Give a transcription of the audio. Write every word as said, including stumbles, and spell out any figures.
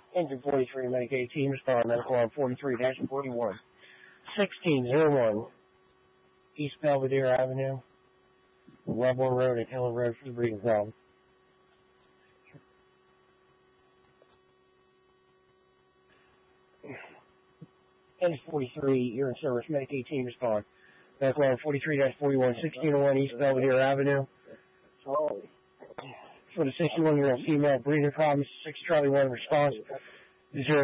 Engine forty-three, Medicaid team, respond, medical on forty-three dash forty-one. sixteen oh one, East Belvedere Avenue, Level Road and Hill Road for the breathing problem. Engine forty-three, you're in service, Medicaid team, respond. Medical on forty-three dash forty-one, sixteen oh one East Belvedere Avenue. For the sixty-one-year-old female breathing problems, six Charlie one response, zero